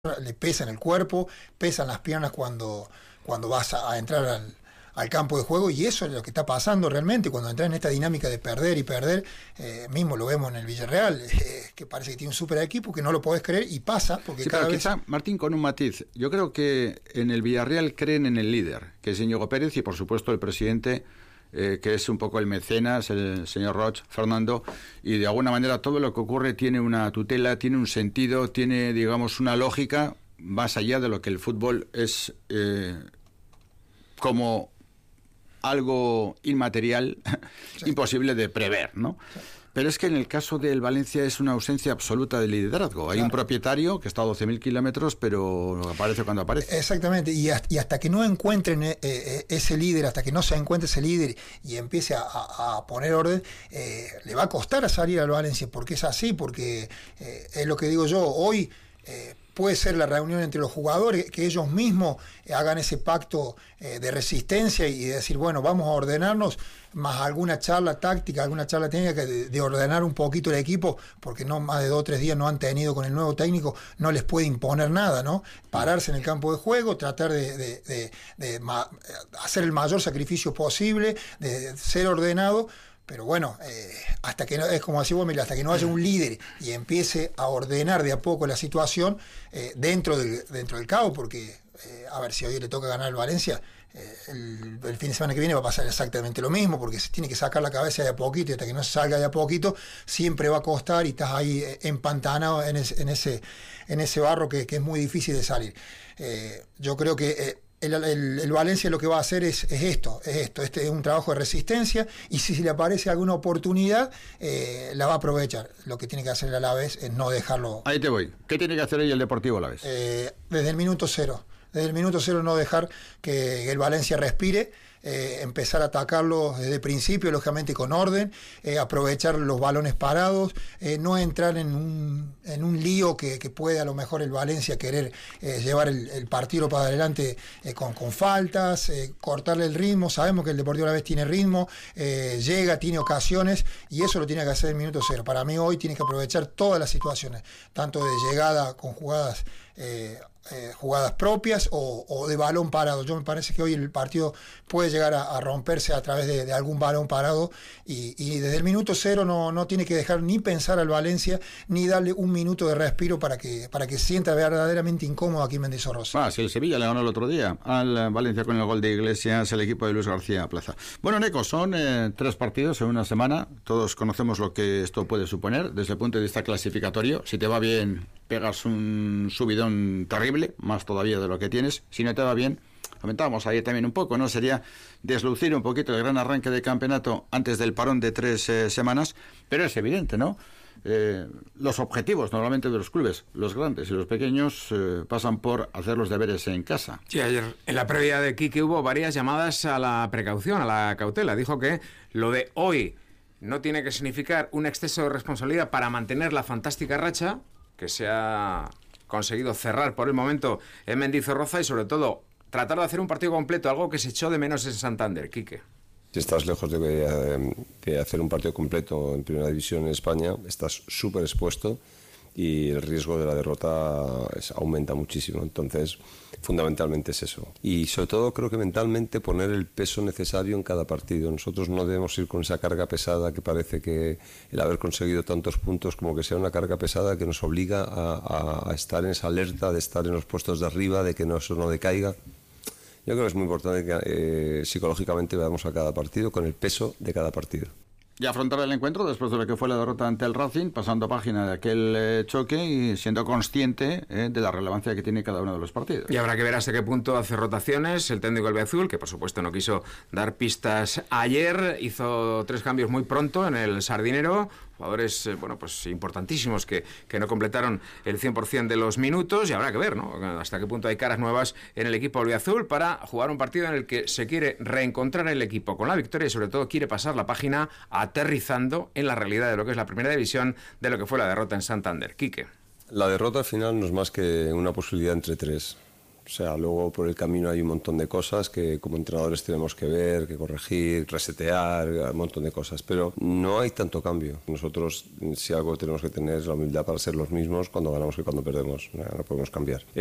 le pesa en el cuerpo, pesan las piernas cuando vas a entrar al campo de juego, y eso es lo que está pasando realmente cuando entras en esta dinámica de perder y perder. Mismo lo vemos en el Villarreal, que parece que tiene un super equipo que no lo podés creer, y pasa porque sí, cada pero vez... quizá, Martín, con un matiz, yo creo que en el Villarreal creen en el líder, que es Íñigo Pérez, y por supuesto el presidente, que es un poco el mecenas, el señor Roch, Fernando, y de alguna manera todo lo que ocurre tiene una tutela, tiene un sentido, tiene, digamos, una lógica más allá de lo que el fútbol es como algo inmaterial, sí, imposible de prever, ¿no? Sí. Pero es que en el caso del Valencia es una ausencia absoluta de liderazgo. Hay un propietario que está a 12.000 kilómetros, pero aparece cuando aparece. Exactamente, y hasta que no encuentren ese líder, hasta que no se encuentre ese líder y empiece a poner orden, le va a costar a salir al Valencia, porque es así, porque es lo que digo yo, hoy... puede ser la reunión entre los jugadores, que ellos mismos hagan ese pacto de resistencia y decir, bueno, vamos a ordenarnos, más alguna charla táctica, alguna charla técnica de ordenar un poquito el equipo, porque no más de 2 o 3 días no han tenido con el nuevo técnico, no les puede imponer nada, ¿no? Pararse en el campo de juego, tratar de hacer el mayor sacrificio posible, de ser ordenado. Pero bueno, hasta que no, es como decís vos, Miguel, hasta que no haya un líder y empiece a ordenar de a poco la situación dentro del caos, porque a ver, si hoy le toca ganar al Valencia, el fin de semana que viene va a pasar exactamente lo mismo, porque se tiene que sacar la cabeza de a poquito, y hasta que no se salga de a poquito siempre va a costar, y estás ahí empantanado en ese barro que es muy difícil de salir. Yo creo que el Valencia lo que va a hacer es esto, este es un trabajo de resistencia, y si le aparece alguna oportunidad, la va a aprovechar. Lo que tiene que hacer el Alavés es no dejarlo. Ahí te voy. ¿Qué tiene que hacer ahí el Deportivo Alavés? Desde el minuto cero no dejar que el Valencia respire, empezar a atacarlo desde el principio, lógicamente con orden, aprovechar los balones parados, no entrar en un lío que puede a lo mejor el Valencia querer llevar el partido para adelante con faltas, cortarle el ritmo. Sabemos que el Deportivo Alavés tiene ritmo, llega, tiene ocasiones, y eso lo tiene que hacer en el minuto cero. Para mí hoy tiene que aprovechar todas las situaciones, tanto de llegada con jugadas propias o de balón parado. Yo me parece que hoy el partido puede llegar a romperse a través de algún balón parado, y desde el minuto cero no tiene que dejar ni pensar al Valencia, ni darle un minuto de respiro para que sienta verdaderamente incómodo aquí Mendizorroza. Si el Sevilla le ganó el otro día al Valencia con el gol de Iglesias, el equipo de Luis García Plaza. Bueno, Neco, son 3 partidos en una semana. Todos conocemos lo que esto puede suponer desde el punto de vista clasificatorio. Si te va bien, pegas un subidón terrible, más todavía de lo que tienes. Si no te va bien, comentábamos ayer también un poco, ¿no? Sería deslucir un poquito el gran arranque de campeonato antes del parón de 3 semanas, pero es evidente, ¿no? Los objetivos normalmente de los clubes, los grandes y los pequeños, pasan por hacer los deberes en casa. Sí, ayer en la previa de Quique hubo varias llamadas a la precaución, a la cautela. Dijo que lo de hoy no tiene que significar un exceso de responsabilidad para mantener la fantástica racha que se ha conseguido cerrar por el momento en Mendizorroza, y sobre todo tratar de hacer un partido completo, algo que se echó de menos en Santander. Quique. Si estás lejos de hacer un partido completo en Primera División en España, estás súper expuesto y el riesgo de la derrota aumenta muchísimo. Entonces, fundamentalmente es eso. Y sobre todo creo que mentalmente poner el peso necesario en cada partido. Nosotros no debemos ir con esa carga pesada que parece que el haber conseguido tantos puntos como que sea una carga pesada que nos obliga a estar en esa alerta de estar en los puestos de arriba, de que eso no decaiga. Yo creo que es muy importante que psicológicamente veamos a cada partido con el peso de cada partido. Y afrontar el encuentro después de lo que fue la derrota ante el Racing, pasando página de aquel choque y siendo consciente de la relevancia que tiene cada uno de los partidos. Y habrá que ver hasta qué punto hace rotaciones el técnico albiazul, que por supuesto no quiso dar pistas ayer, hizo 3 cambios muy pronto en el Sardinero, jugadores pues importantísimos que no completaron el 100% de los minutos, y habrá que ver, ¿no?, hasta qué punto hay caras nuevas en el equipo albiazul para jugar un partido en el que se quiere reencontrar el equipo con la victoria, y sobre todo quiere pasar la página aterrizando en la realidad de lo que es la Primera División, de lo que fue la derrota en Santander. Quique. La derrota al final no es más que una posibilidad entre 3. O sea, luego por el camino hay un montón de cosas que como entrenadores tenemos que ver, que corregir, resetear, un montón de cosas, pero no hay tanto cambio. Nosotros, si algo tenemos que tener, es la humildad para ser los mismos cuando ganamos que cuando perdemos. No podemos cambiar.